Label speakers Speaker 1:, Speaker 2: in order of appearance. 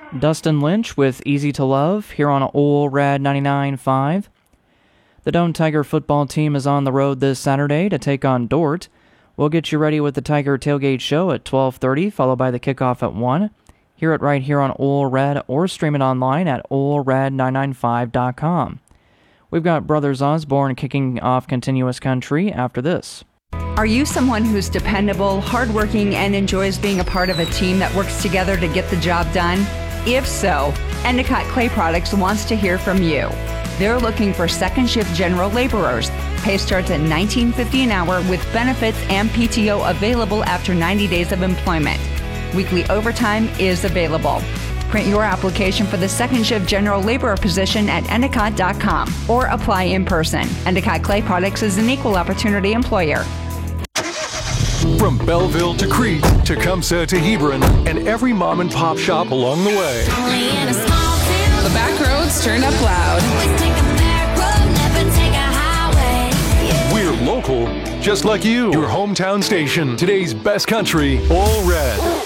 Speaker 1: Dustin Lynch with Easy to Love here on Ole Rad 99.5. The Doane Tiger football team is on the road this Saturday to take on Dordt. We'll get you ready with the Tiger Tailgate Show at 12:30, followed by the kickoff at 1. Hear it right here on Ole Rad or stream it online at olerad995.com. We've got Brothers Osborne kicking off Continuous Country after this.
Speaker 2: Are you someone who's dependable, hardworking, and enjoys being a part of a team that works together to get the job done? If so, Endicott Clay Products wants to hear from you. They're looking for second shift general laborers. Pay starts at $19.50 an hour with benefits and PTO available after 90 days of employment. Weekly overtime is available. Print your application for the second shift general laborer position at endicott.com or apply in person. Endicott Clay Products is an equal opportunity employer.
Speaker 3: From Belleville to Crete, Tecumseh to Hebron, and every mom and pop shop along the way.
Speaker 4: The back roads turn up loud.
Speaker 3: We're local, just like you. Your hometown station. Today's best country, Ole Red.